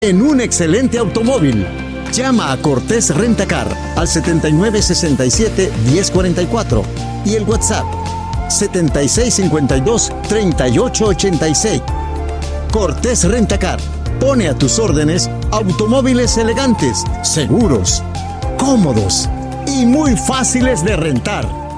en un excelente automóvil. Llama a Cortés Rentacar al 7967-1044 y el WhatsApp 7652-3886. Cortés Rentacar pone a tus órdenes automóviles elegantes, seguros, cómodos y muy fáciles de rentar.